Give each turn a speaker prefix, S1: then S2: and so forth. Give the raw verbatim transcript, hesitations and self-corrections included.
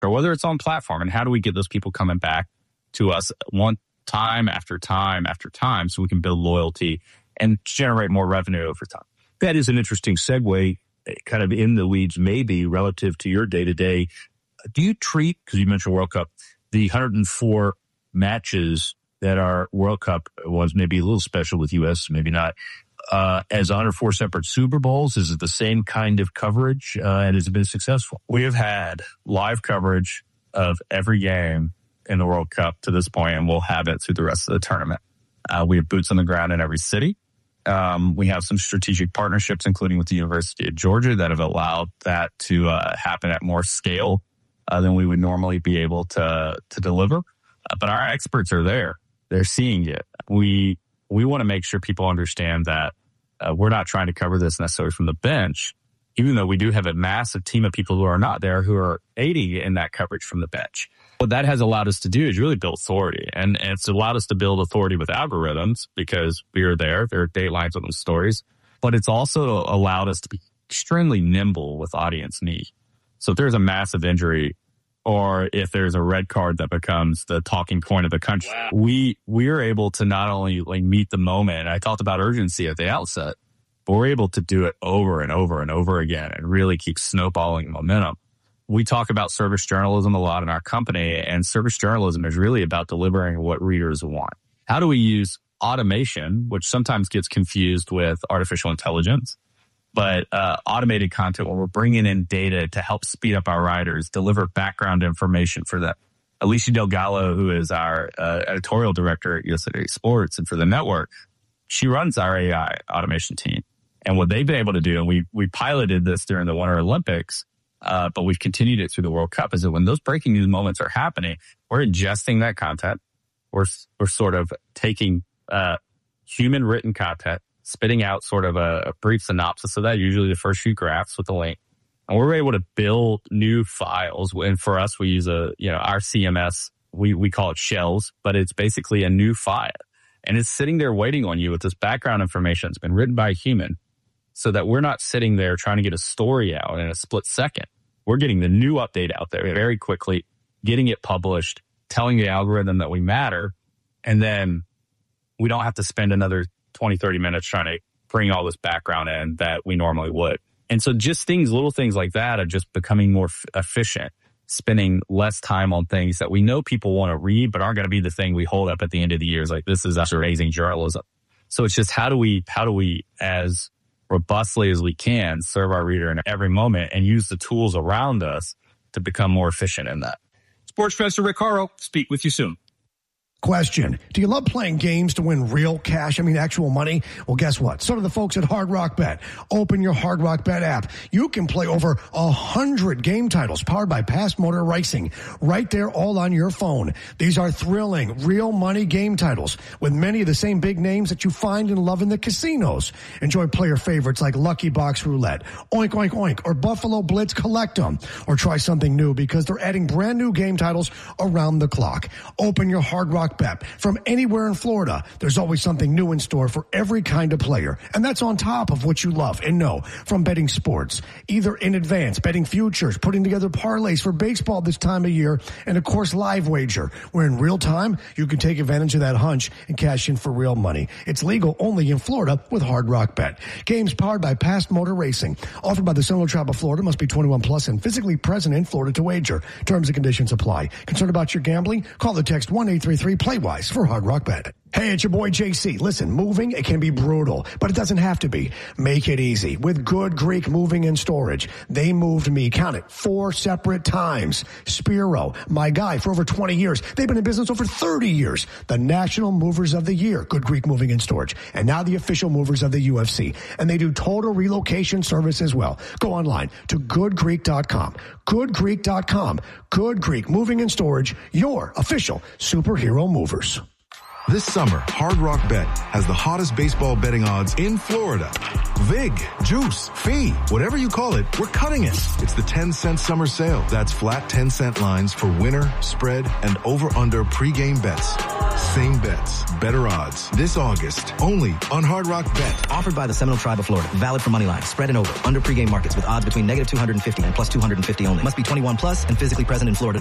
S1: or whether it's on platform. And how do we get those people coming back to us one time after time after time so we can build loyalty and generate more revenue over time?
S2: That is an interesting segue, kind of in the weeds maybe relative to your day-to-day. Do you treat, because you mentioned World Cup, the one hundred four matches that are World Cup ones, maybe a little special with U S, maybe not, uh, as one hundred four separate Super Bowls? Is it the same kind of coverage, uh, and has it been successful?
S1: We have had live coverage of every game in the World Cup to this point, and we'll have it through the rest of the tournament. Uh, we have boots on the ground in every city. Um, we have some strategic partnerships, including with the University of Georgia, that have allowed that to uh, happen at more scale uh, than we would normally be able to to deliver. Uh, but our experts are there. They're seeing it. We we want to make sure people understand that uh, we're not trying to cover this necessarily from the bench, even though we do have a massive team of people who are not there, who are aiding in that coverage from the bench. What that has allowed us to do is really build authority. And, and it's allowed us to build authority with algorithms because we are there. There are datelines on those stories. But it's also allowed us to be extremely nimble with audience need. So if there's a massive injury, or if there's a red card that becomes the talking point of the country, wow. we we are able to not only like meet the moment. I talked about urgency at the outset, but we're able to do it over and over and over again and really keep snowballing momentum. We talk about service journalism a lot in our company, and service journalism is really about delivering what readers want. How do we use automation, which sometimes gets confused with artificial intelligence, but uh, automated content where we're bringing in data to help speed up our writers, deliver background information for them. Alicia Delgado, who is our uh, editorial director at U S A Today Sports and for the network, she runs our A I automation team. And what they've been able to do, and we we piloted this during the Winter Olympics, uh, but we've continued it through the World Cup, is that when those breaking news moments are happening, we're ingesting that content. We're, we're sort of taking uh, human written content, spitting out sort of a, a brief synopsis of that, usually the first few graphs with a link. And we're able to build new files. And for us, we use a, you know, our C M S, we, we call it shells, but it's basically a new file. And it's sitting there waiting on you with this background information that's been written by a human, so that we're not sitting there trying to get a story out in a split second. We're getting the new update out there very quickly, getting it published, telling the algorithm that we matter, and then we don't have to spend another twenty, thirty minutes trying to bring all this background in that we normally would. And so just things, little things like that are just becoming more f- efficient, spending less time on things that we know people want to read, but aren't going to be the thing we hold up at the end of the year. It's like, this is us raising journalism. So it's just how do we, how do we, as robustly as we can, serve our reader in every moment and use the tools around us to become more efficient in that.
S3: Sports Professor Rick Horrow, speak with you soon.
S4: Question. Do you love playing games to win real cash? I mean, actual money? Well, guess what? So do the folks at Hard Rock Bet. Open your Hard Rock Bet app. You can play over a hundred game titles powered by Past Motor Racing right there, all on your phone. These are thrilling, real money game titles with many of the same big names that you find and love in the casinos. Enjoy player favorites like Lucky Box Roulette, Oink Oink Oink, or Buffalo Blitz Collect 'em. Or try something new because they're adding brand new game titles around the clock. Open your Hard Rock Bet from anywhere in Florida. There's always something new in store for every kind of player. And that's on top of what you love and know from betting sports, either in advance, betting futures, putting together parlays for baseball this time of year, and of course, live wager, where in real time, you can take advantage of that hunch and cash in for real money. It's legal only in Florida with Hard Rock Bet. Games powered by Past Motor Racing. Offered by the Seminole Tribe of Florida. Must be twenty-one plus and physically present in Florida to wager. Terms and conditions apply. Concerned about your gambling? Call the text one eight three three play wise for Hard Rock Bet. Hey, it's your boy J C. Listen, moving, it can be brutal, but it doesn't have to be. Make it easy with Good Greek Moving and Storage. They moved me, count it, four separate times. Spiro, my guy for over twenty years. They've been in business over thirty years. The National Movers of the Year, Good Greek Moving and Storage. And now the official movers of the U F C. And they do total relocation service as well. Go online to good greek dot com. good greek dot com. Good Greek Moving and Storage, your official superhero movers.
S5: This summer, Hard Rock Bet has the hottest baseball betting odds in Florida. Vig, juice, fee, whatever you call it, we're cutting it. It's the ten cent summer sale. That's flat ten cent lines for winner, spread, and over-under pregame bets. Same bets, better odds. This August, only on Hard Rock Bet.
S6: Offered by the Seminole Tribe of Florida. Valid for moneyline, spread and over. Under pregame markets with odds between negative two hundred fifty and plus two hundred fifty only. Must be twenty-one plus and physically present in Florida.